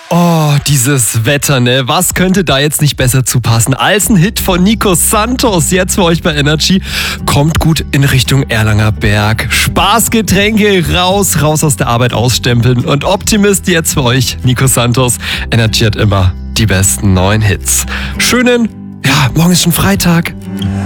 Oh, dieses Wetter, ne? Was könnte da jetzt nicht besser zupassen als ein Hit von Nico Santos jetzt für euch bei Energy? Kommt gut in Richtung Erlanger Berg. Spaßgetränke raus aus der Arbeit ausstempeln und Optimist jetzt für euch, Nico Santos. Energy hat immer die besten neuen Hits. Morgen ist schon Freitag.